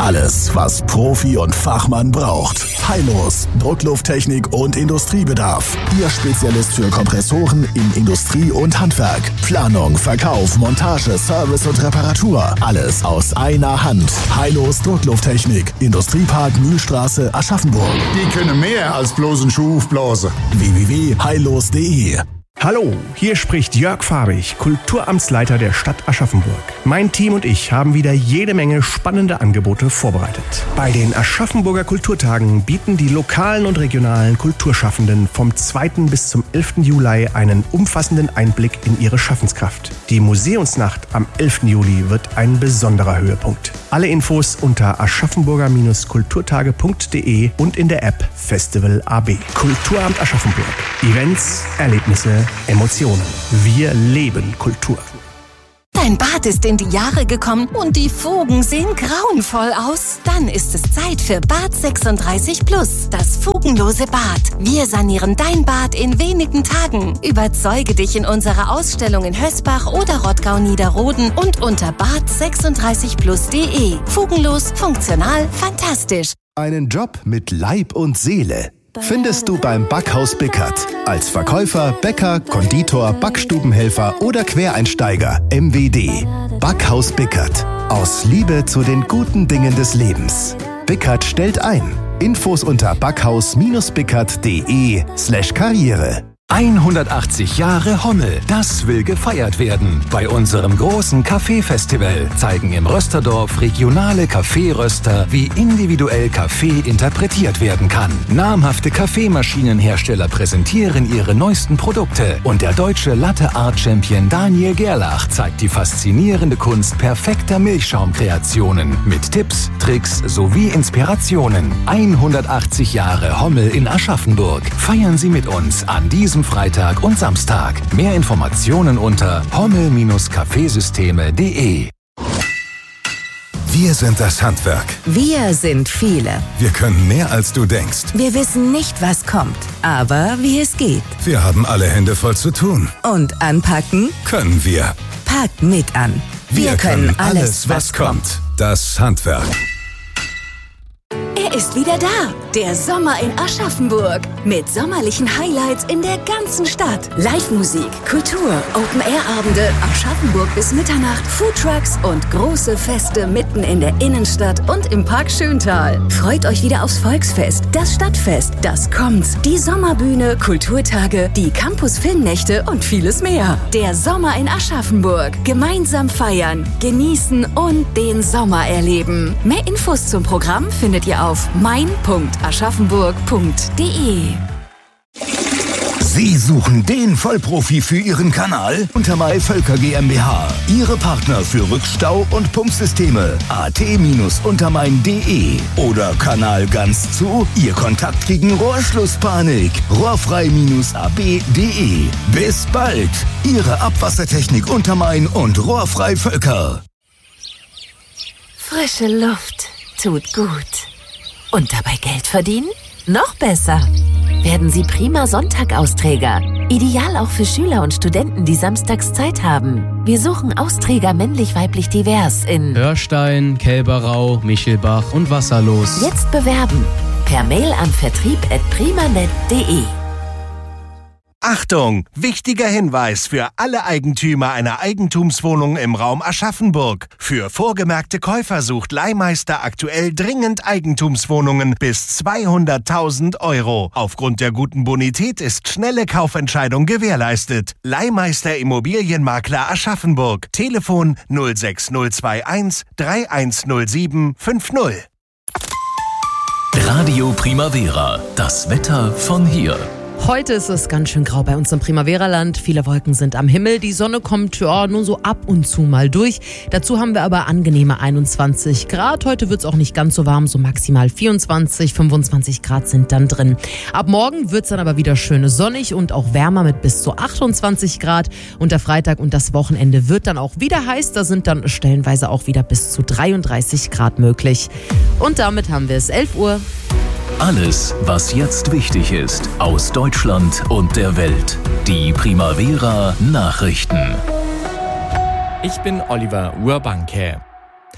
Alles, was Profi und Fachmann braucht. Heilos, Drucklufttechnik und Industriebedarf. Ihr Spezialist für Kompressoren in Industrie und Handwerk. Planung, Verkauf, Montage, Service und Reparatur. Alles aus einer Hand. Heilos Drucklufttechnik. Industriepark Mühlstraße, Aschaffenburg. Die können mehr als bloß einen Schuh aufblasen. www.heilos.de. Hallo, hier spricht Jörg Fahrig, Kulturamtsleiter der Stadt Aschaffenburg. Mein Team und ich haben wieder jede Menge spannende Angebote vorbereitet. Bei den Aschaffenburger Kulturtagen bieten die lokalen und regionalen Kulturschaffenden vom 2. bis zum 11. Juli einen umfassenden Einblick in ihre Schaffenskraft. Die Museumsnacht am 11. Juli wird ein besonderer Höhepunkt. Alle Infos unter aschaffenburger-kulturtage.de und in der App Festival AB. Kulturamt Aschaffenburg. Events, Erlebnisse, Emotionen. Wir leben Kultur. Dein Bad ist in die Jahre gekommen und die Fugen sehen grauenvoll aus? Dann ist es Zeit für Bad 36 Plus, das fugenlose Bad. Wir sanieren dein Bad in wenigen Tagen. Überzeuge dich in unserer Ausstellung in Hösbach oder Rottgau-Niederroden und unter bad36plus.de. Fugenlos, funktional, fantastisch. Einen Job mit Leib und Seele findest du beim Backhaus Bickert. Als Verkäufer, Bäcker, Konditor, Backstubenhelfer oder Quereinsteiger. MWD. Backhaus Bickert. Aus Liebe zu den guten Dingen des Lebens. Bickert stellt ein. Infos unter backhaus-bickert.de/Karriere. 180 Jahre Hommel, das will gefeiert werden. Bei unserem großen Kaffeefestival zeigen im Rösterdorf regionale Kaffeeröster, wie individuell Kaffee interpretiert werden kann. Namhafte Kaffeemaschinenhersteller präsentieren ihre neuesten Produkte und der deutsche Latte-Art-Champion Daniel Gerlach zeigt die faszinierende Kunst perfekter Milchschaumkreationen mit Tipps, Tricks sowie Inspirationen. 180 Jahre Hommel in Aschaffenburg. Feiern Sie mit uns an diesem Freitag und Samstag. Mehr Informationen unter hommel-kaffeesysteme.de. Wir sind das Handwerk. Wir sind viele. Wir können mehr als du denkst. Wir wissen nicht, was kommt, aber wie es geht. Wir haben alle Hände voll zu tun. Und anpacken Können wir. packt mit an. Wir können alles, was kommt. Das Handwerk. Er ist wieder da, der Sommer in Aschaffenburg. Mit sommerlichen Highlights in der ganzen Stadt. Live-Musik, Kultur, Open-Air-Abende, Aschaffenburg bis Mitternacht, Foodtrucks und große Feste mitten in der Innenstadt und im Park Schöntal. Freut euch wieder aufs Volksfest, das Stadtfest, das kommt, die Sommerbühne, Kulturtage, die Campus-Filmnächte und vieles mehr. Der Sommer in Aschaffenburg. Gemeinsam feiern, genießen und den Sommer erleben. Mehr Infos zum Programm findet ihr auf mein.aschaffenburg.de. Sie suchen den Vollprofi für Ihren Kanal? Untermai Völker GmbH. Ihre Partner für Rückstau- und Pumpsysteme. at-untermain.de. Oder Kanal ganz zu? Ihr Kontakt gegen Rohrschlusspanik. Rohrfrei-ab.de. Bis bald. Ihre Abwassertechnik Untermain und Rohrfrei Völker. Frische Luft tut gut. Und dabei Geld verdienen? Noch besser. Werden Sie prima Sonntag-Austräger. Ideal auch für Schüler und Studenten, die samstags Zeit haben. Wir suchen Austräger männlich-weiblich divers in Hörstein, Kälberau, Michelbach und Wasserlos. Jetzt bewerben. Per Mail an vertrieb@primanet.de. Achtung! Wichtiger Hinweis für alle Eigentümer einer Eigentumswohnung im Raum Aschaffenburg. Für vorgemerkte Käufer sucht Leihmeister aktuell dringend Eigentumswohnungen bis 200.000 €. Aufgrund der guten Bonität ist schnelle Kaufentscheidung gewährleistet. Leihmeister Immobilienmakler Aschaffenburg. Telefon 06021 3107 50. Radio Primavera. Das Wetter von hier. Heute ist es ganz schön grau bei uns im Primavera-Land. Viele Wolken sind am Himmel. Die Sonne kommt nur so ab und zu mal durch. Dazu haben wir aber angenehme 21 Grad. Heute wird es auch nicht ganz so warm, so maximal 24, 25 Grad sind dann drin. Ab morgen wird es dann aber wieder schön sonnig und auch wärmer mit bis zu 28 Grad. Und der Freitag und das Wochenende wird dann auch wieder heiß. Da sind dann stellenweise auch wieder bis zu 33 Grad möglich. Und damit haben wir es 11 Uhr. Alles, was jetzt wichtig ist, aus Deutschland und der Welt. Die Primavera Nachrichten. Ich bin Oliver Urbanke.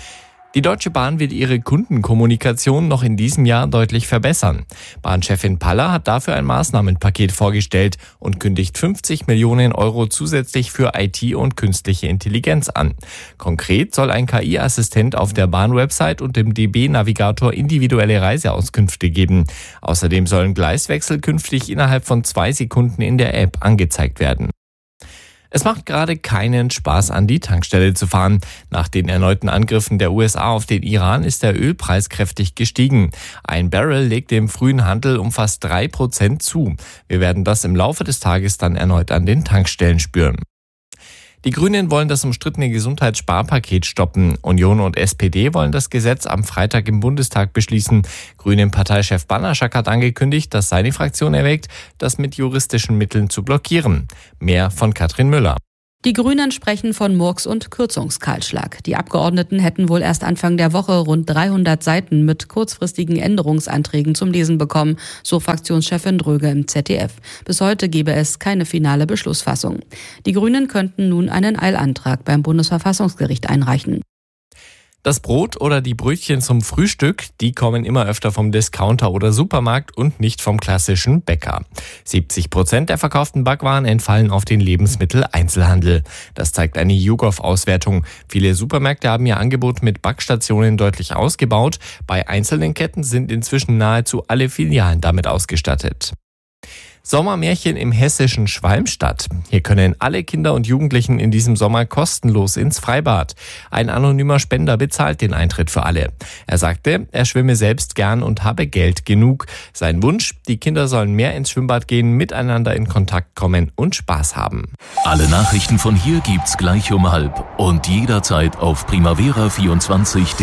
Die Deutsche Bahn will ihre Kundenkommunikation noch in diesem Jahr deutlich verbessern. Bahnchefin Paller hat dafür ein Maßnahmenpaket vorgestellt und kündigt 50 Millionen Euro zusätzlich für IT und künstliche Intelligenz an. Konkret soll ein KI-Assistent auf der Bahnwebsite und im DB-Navigator individuelle Reiseauskünfte geben. Außerdem sollen Gleiswechsel künftig innerhalb von 2 Sekunden in der App angezeigt werden. Es macht gerade keinen Spaß, an die Tankstelle zu fahren. Nach den erneuten Angriffen der USA auf den Iran ist der Ölpreis kräftig gestiegen. Ein Barrel legte im frühen Handel um fast 3% zu. Wir werden das im Laufe des Tages dann erneut an den Tankstellen spüren. Die Grünen wollen das umstrittene Gesundheitssparpaket stoppen. Union und SPD wollen das Gesetz am Freitag im Bundestag beschließen. Grünen-Parteichef Banaschak hat angekündigt, dass seine Fraktion erwägt, das mit juristischen Mitteln zu blockieren. Mehr von Katrin Müller. Die Grünen sprechen von Murks- und Kürzungskahlschlag. Die Abgeordneten hätten wohl erst Anfang der Woche rund 300 Seiten mit kurzfristigen Änderungsanträgen zum Lesen bekommen, so Fraktionschefin Dröge im ZDF. Bis heute gebe es keine finale Beschlussfassung. Die Grünen könnten nun einen Eilantrag beim Bundesverfassungsgericht einreichen. Das Brot oder die Brötchen zum Frühstück, die kommen immer öfter vom Discounter oder Supermarkt und nicht vom klassischen Bäcker. 70% der verkauften Backwaren entfallen auf den Lebensmitteleinzelhandel. Das zeigt eine YouGov-Auswertung. Viele Supermärkte haben ihr Angebot mit Backstationen deutlich ausgebaut. Bei einzelnen Ketten sind inzwischen nahezu alle Filialen damit ausgestattet. Sommermärchen im hessischen Schwalmstadt. Hier können alle Kinder und Jugendlichen in diesem Sommer kostenlos ins Freibad. Ein anonymer Spender bezahlt den Eintritt für alle. Er sagte, er schwimme selbst gern und habe Geld genug. Sein Wunsch, die Kinder sollen mehr ins Schwimmbad gehen, miteinander in Kontakt kommen und Spaß haben. Alle Nachrichten von hier gibt's gleich um 12:30 und jederzeit auf primavera24.de.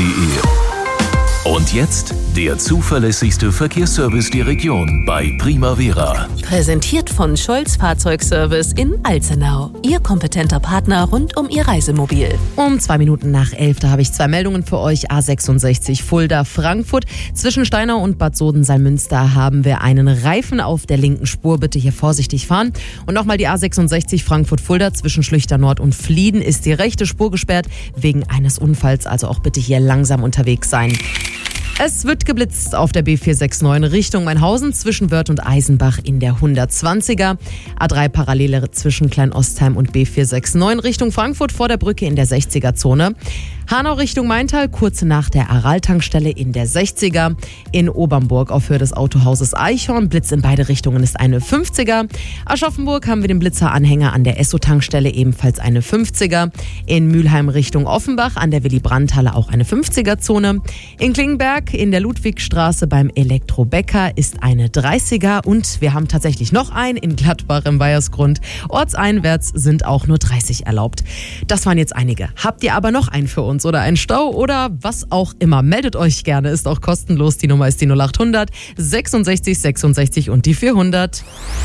Und jetzt der zuverlässigste Verkehrsservice der Region bei Primavera. Präsentiert von Scholz Fahrzeugservice in Alzenau. Ihr kompetenter Partner rund um Ihr Reisemobil. Um 2 Minuten nach 11, da habe ich 2 Meldungen für euch. A66 Fulda-Frankfurt. Zwischen Steinau und Bad Soden-Salmünster haben wir einen Reifen auf der linken Spur. Bitte hier vorsichtig fahren. Und nochmal die A66 Frankfurt-Fulda. Zwischen Schlüchter Nord und Flieden ist die rechte Spur gesperrt wegen eines Unfalls. Also auch bitte hier langsam unterwegs sein. Es wird geblitzt auf der B469 Richtung Mainhausen zwischen Wörth und Eisenbach in der 120er. A3 Parallele zwischen Kleinostheim und B469 Richtung Frankfurt vor der Brücke in der 60er-Zone. Hanau Richtung Maintal kurz nach der Aral-Tankstelle in der 60er. In Obernburg auf Höhe des Autohauses Eichhorn. Blitz in beide Richtungen ist eine 50er. Aschaffenburg haben wir den Blitzer-Anhänger an der Esso-Tankstelle, ebenfalls eine 50er. In Mülheim Richtung Offenbach an der Willy-Brandt-Halle auch eine 50er-Zone. In Klingenberg in der Ludwigstraße beim Elektrobäcker ist eine 30er. Und wir haben tatsächlich noch einen in Gladbach im Weiersgrund. Ortseinwärts sind auch nur 30 erlaubt. Das waren jetzt einige. Habt ihr aber noch einen für uns oder einen Stau oder was auch immer? Meldet euch gerne, ist auch kostenlos. Die Nummer ist die 0800 66 66 und die 400.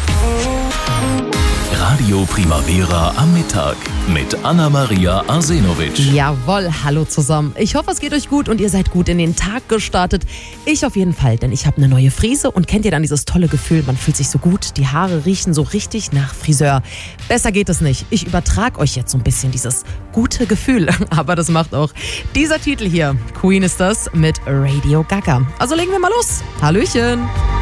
Radio Primavera am Mittag mit Anna-Maria Arsenovic. Jawohl, hallo zusammen. Ich hoffe, es geht euch gut und ihr seid gut in den Tag gestartet. Ich auf jeden Fall, denn ich habe eine neue Frise und kennt ihr dann dieses tolle Gefühl, man fühlt sich so gut, die Haare riechen so richtig nach Friseur. Besser geht es nicht. Ich übertrage euch jetzt so ein bisschen dieses gute Gefühl, aber das macht auch dieser Titel hier. Queen ist das mit Radio Gaga. Also legen wir mal los. Hallöchen.